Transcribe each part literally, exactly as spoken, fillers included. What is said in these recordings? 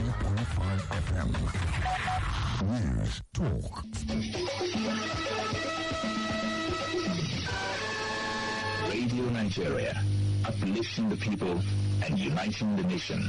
point five F M. News, talk. Radio Nigeria, uplifting the people and uniting the nation.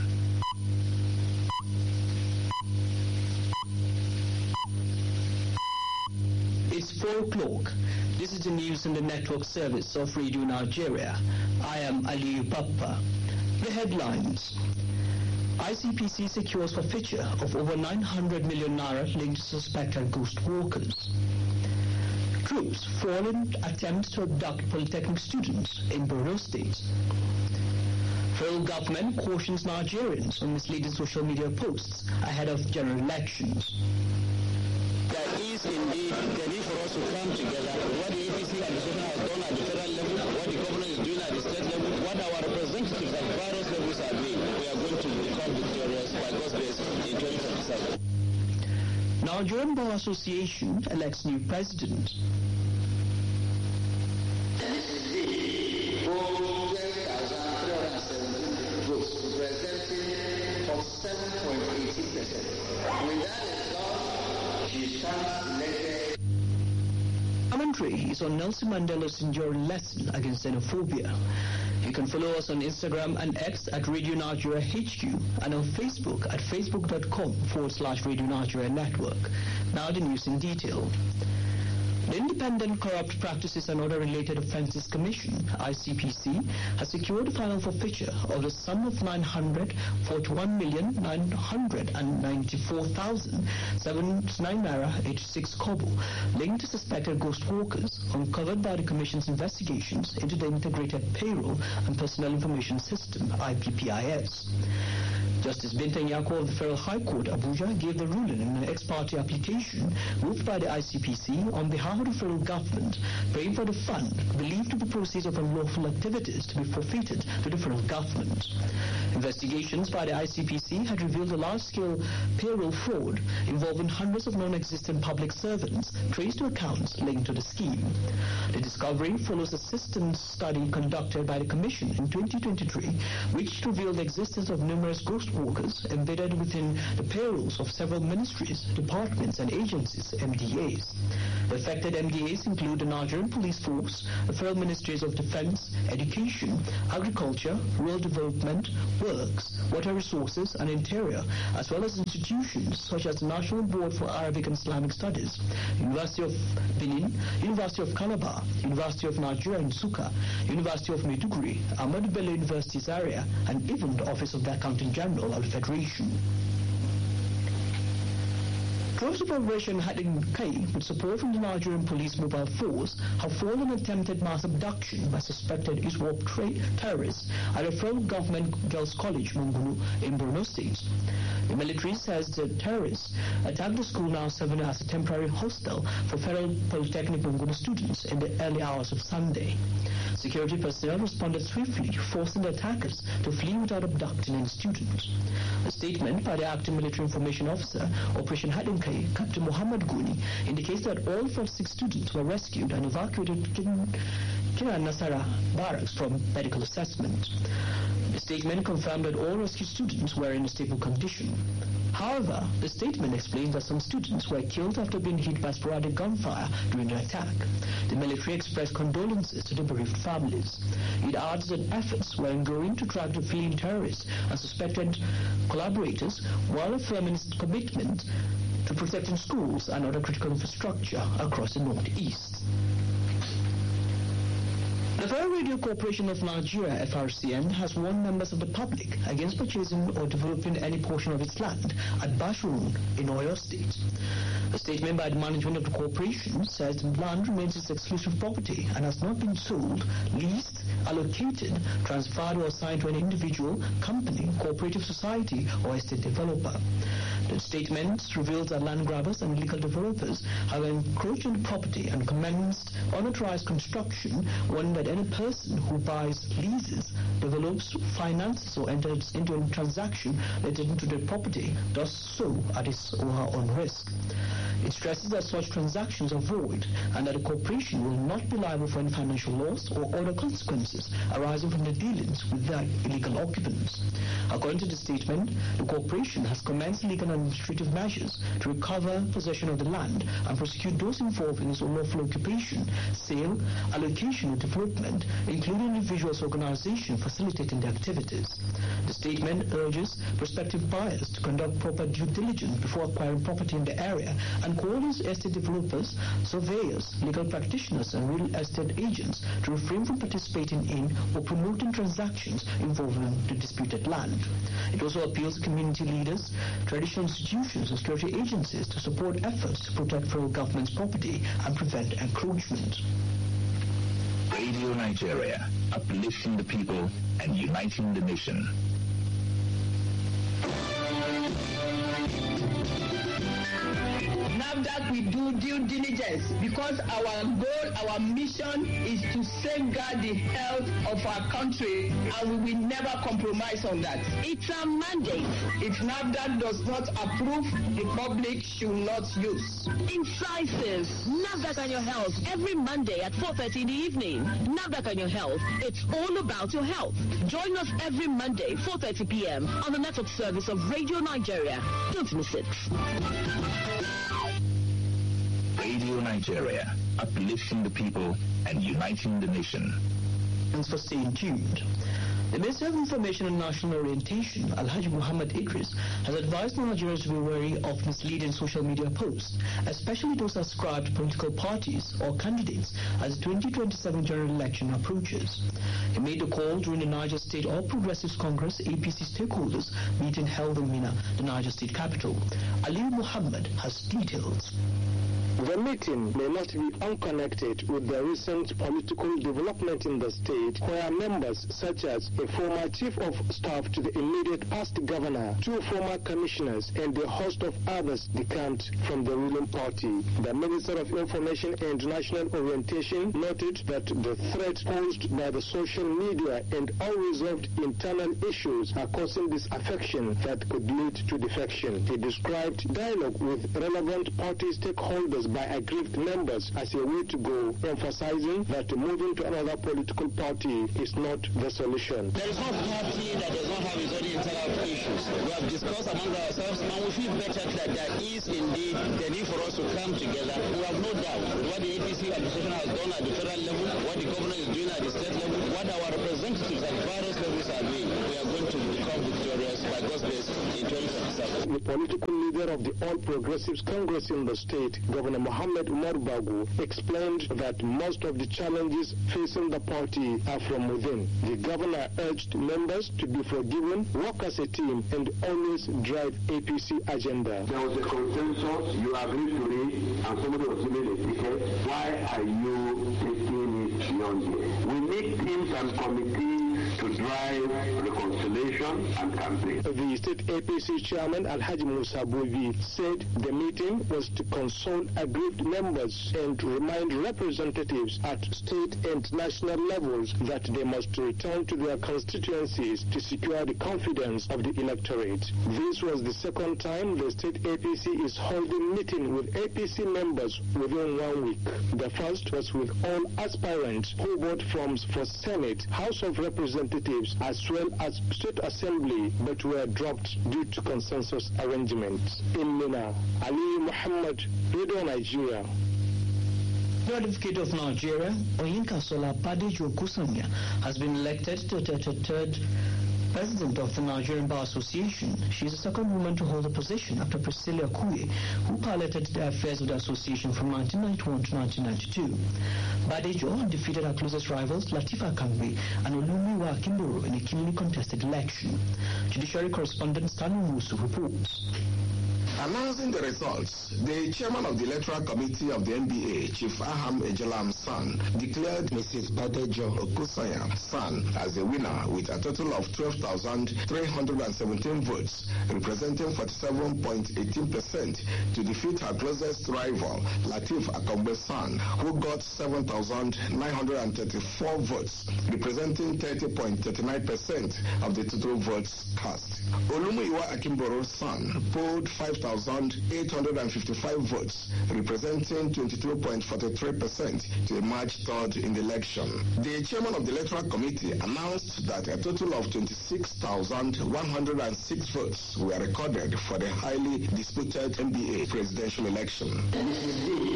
It's four o'clock. This is the news in the network service of Radio Nigeria. I am Aliyu Papa. The headlines. I C P C secures forfeiture of over nine hundred million naira linked to suspected ghost walkers. Troops fall in attempts to abduct polytechnic students in Borno State. Federal government cautions Nigerians on misleading social media posts ahead of general elections. There is indeed the need for us to come together. What the A P C administration has done at the federal level, what the governor is doing at the state level, what our representatives at various levels are doing, we are going to become victorious by God's grace in twenty twenty-seven. Nigerian Bar Association elects new president. This is the twelve thousand three hundred seventeen votes, representing forty-seven point one eight percent. With that result, she stands elected. Commentary is on Nelson Mandela's enduring lesson against xenophobia. You can follow us on Instagram and X at Radio Nigeria H Q and on Facebook at facebook.com forward slash Radio Nigeria Network. Now the news in detail. The Independent Corrupt Practices and Other Related Offences Commission, I C P C, has secured the final forfeiture of the sum of nine hundred forty-one million nine hundred ninety-four thousand seventy-nine naira eighty-six kobo linked to suspected ghost walkers uncovered by the Commission's investigations into the Integrated Payroll and Personnel Information System, I P P I S. Justice Binta Nyako of the Federal High Court, Abuja, gave the ruling in an ex parte application moved by the I C P C on behalf of the federal government, praying for the fund believed to be proceeds of unlawful activities to be forfeited to the federal government. Investigations by the I C P C had revealed a large-scale payroll fraud involving hundreds of non-existent public servants traced to accounts linked to the scheme. The discovery follows a systems study conducted by the Commission in twenty twenty-three, which revealed the existence of numerous ghost workers embedded within the payrolls of several ministries, departments, and agencies, M D As. The affected M D As include the Nigerian Police Force, the Federal Ministries of Defense, Education, Agriculture, Rural Development, Works, Water Resources, and Interior, as well as institutions such as the National Board for Arabic and Islamic Studies, University of Benin, University of Calabar, University of Nigeria in Nsukka, University of Maiduguri, Ahmadu Bello University Zaria, and even the Office of the Accountant General of the Federation. Troops of Operation Hidden Kai, with support from the Nigerian Police Mobile Force, have foiled an attempted mass abduction by suspected ISWAP tra- terrorists at a federal government girls' college, Mungunu, in Borno State. The military says the terrorists attacked the school now serving as a temporary hostel for Federal Polytechnic Mungunu students in the early hours of Sunday. Security personnel responded swiftly, forcing the attackers to flee without abducting any students. A statement by the acting military information officer, Operation Hidden Kai, Captain Muhammad Guni, indicates that all forty-six students were rescued and evacuated to Kiran Nasara barracks from medical assessment. The statement confirmed that all rescued students were in a stable condition. However, the statement explains that some students were killed after being hit by sporadic gunfire during the attack. The military expressed condolences to the bereaved families. It adds that efforts were ongoing to track the fleeing terrorists and suspected collaborators while affirming its commitment to protecting schools and other critical infrastructure across the Northeast. The Federal Radio Corporation of Nigeria, F R C N, has warned members of the public against purchasing or developing any portion of its land at Bashorun in Oyo State. A statement by the management of the corporation says the land remains its exclusive property and has not been sold, leased, allocated, transferred, or assigned to an individual, company, cooperative society, or estate developer. The statement reveals that land grabbers and illegal developers have encroached on the property and commenced unauthorized construction, warning that any person who buys, leases, develops, finances, or enters into a transaction related to the property does so at his or her own risk. It stresses that such transactions are void and that the corporation will not be liable for any financial loss or other consequences arising from the dealings with their illegal occupants. According to the statement, the corporation has commenced legal and administrative measures to recover possession of the land and prosecute those involved in its unlawful occupation, sale, allocation, or development, including individuals or organizations facilitating the activities. The statement urges prospective buyers to conduct proper due diligence before acquiring property in the area and calls estate developers, surveyors, legal practitioners, and real estate agents to refrain from participating in or promoting transactions involving the disputed land. It also appeals to community leaders, traditional institutions, and security agencies to support efforts to protect federal government's property and prevent encroachment. Radio Nigeria, uplifting the people and uniting the nation. NAFDAC, we do due diligence because our goal, our mission is to safeguard the health of our country, and we will never compromise on that. It's a mandate. If NAFDAC does not approve, the public should not use. Incisive. NAFDAC on your health every Monday at four thirty in the evening. NAFDAC on your health. It's all about your health. Join us every Monday, four thirty p.m. on the network service of Radio Nigeria. Don't miss it. Radio Nigeria, uplifting the people and uniting the nation. Thanks for staying tuned. The Minister of Information and National Orientation, Alhaji Muhammad Idris, has advised Nigerians to be wary of misleading social media posts, especially those ascribed to political parties or candidates as the twenty twenty-seven general election approaches. He made the call during the Niger State All Progressives Congress A P C stakeholders meeting held in Mina, the Niger State capital. Ali Muhammad has details. The meeting may not be unconnected with the recent political development in the state, where members such as a former chief of staff to the immediate past governor, two former commissioners, and a host of others decamped from the ruling party. The Minister of Information and National Orientation noted that the threat posed by the social media and unresolved internal issues are causing disaffection that could lead to defection. He described dialogue with relevant party stakeholders by aggrieved members as a way to go, emphasizing that moving to another political party is not the solution. There is no party that does not have its own internal issues. We have discussed among ourselves, and we feel better that there is indeed the need for us to come together. We have no doubt what the A P C administration has done at the federal level, what the governor is doing at the state level, what our representatives at various levels are doing. We are going to become victorious by God's grace in twenty twenty-seven. The political leader of the All Progressives Congress in the state, Governor Mohammed Umar Bagu, explained that most of the challenges facing the party are from within. The governor urged members to be forgiven, work as a team, and always drive A P C agenda. There was a consensus, you agreed to it, and somebody was given a ticket. Why are you taking it beyond here? We need teams and committees to drive reconciliation and campaign. The state A P C chairman, Alhaji Musa Bovi, said the meeting was to console aggrieved members and remind representatives at state and national levels that they must return to their constituencies to secure the confidence of the electorate. This was the second time the state A P C is holding meeting with A P C members within one week. The first was with all aspirants who bought forms for Senate, House of Representatives, as well as State Assembly, but were dropped due to consensus arrangements. In Mina, Ali Muhammad, Radio Nigeria. The Advocate of Nigeria, Oyinkansola Badejo Kusanya, has been elected to the third President of the Nigerian Bar Association. She is the second woman to hold the position after Priscilla Kuye, who piloted the affairs of the association from nineteen ninety-one to nineteen ninety-two. Badejo defeated her closest rivals, Latifa Kangwe and Olumiwa Akimboro, in a keenly contested election. Judiciary correspondent Stanley Musu reports. Announcing the results, the chairman of the Electoral Committee of the N B A, Chief Aham Ejelam San, declared Missus Badejo Okusanya San as the winner with a total of twelve thousand three hundred seventeen votes, representing forty-seven point one eight percent, to defeat her closest rival, Latif Akombe San, who got seven thousand nine hundred thirty-four votes, representing thirty point three nine percent of the total votes cast. Olumiwa Akimboro San polled five thousand thousand eight hundred fifty-five votes, representing twenty-two point four three percent, to emerge third in the election. The chairman of the Electoral Committee announced that a total of twenty-six thousand one hundred six votes were recorded for the highly disputed N B A presidential election. Missus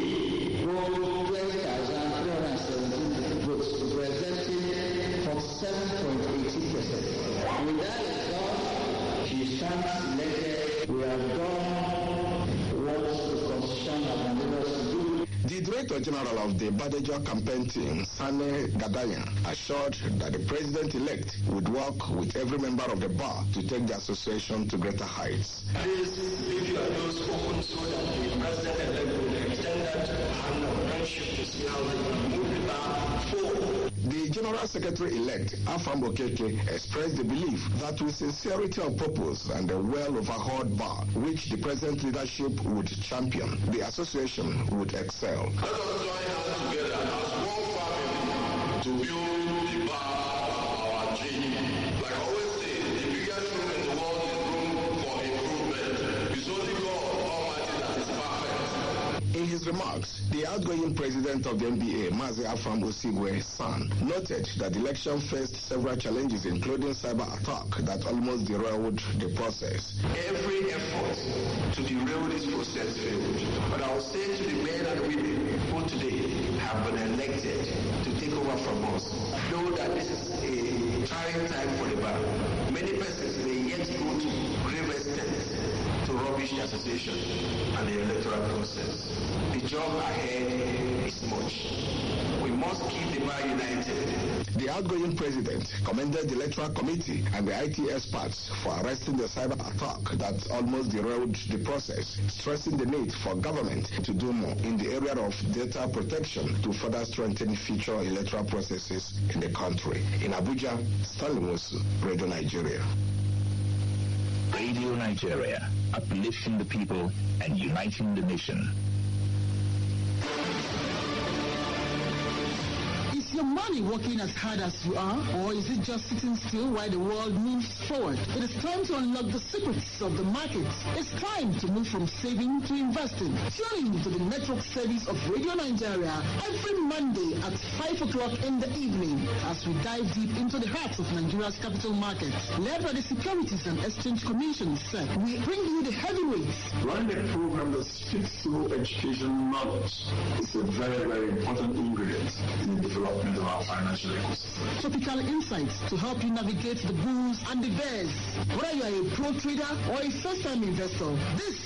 D won twenty thousand three hundred seventeen votes, representing forty-seven point one eight percent. With that result, she stands elected. We have done what the Constitution has mandated us to do. The Director General of the Badejo campaign team, Sane Gadaya, assured that the President-elect would work with every member of the bar to take the association to greater heights. Please leave your doors open so that the President-elect will extend that hand of friendship to see how they can move the bar forward. The General Secretary-elect, Afam Okeke, expressed the belief that with sincerity of purpose and a well-overhauled bar, which the present leadership would champion, the association would excel. Let us join hands together as one family to build the bar of our dream. Like I always say, the biggest room in the world is room for improvement. It's only God Almighty that is perfect. In his remarks, the outgoing president of the N B A, Mazi Afam Osigwe, son, noted that the election faced several challenges, including cyber attack that almost derailed the process. Every effort to derail this process failed. But I will say to the men and women who today have been elected to take over from us, know that this is a trying time for the bar. Many persons may yet go to grave extent to rubbish the association and the electoral process. The job ahead is much. We must keep the bar united. The outgoing president commended the Electoral Committee and the I T experts for arresting the cyber attack that almost derailed the process, stressing the need for government to do more in the area of data protection to further strengthen future electoral processes in the country. In Abuja, Stanley Musu, Radio Nigeria. Radio Nigeria, uplifting the people and uniting the nation. Is your money working as hard as you are, or is it just sitting still while the world moves forward? It is time to unlock the secrets of the markets. It's time to move from saving to investing. Tune in to the network service of Radio Nigeria every Monday at five o'clock in the evening as we dive deep into the heart of Nigeria's capital markets. Led by the Securities and Exchange Commission, S E C, we bring you the heavyweights. Running a program that speaks through education knowledge is a very, very important ingredient in the development of our financial ecosystem. Topical insights to help you navigate the bulls and the bears. Whether you are a pro trader or a first-time investor, this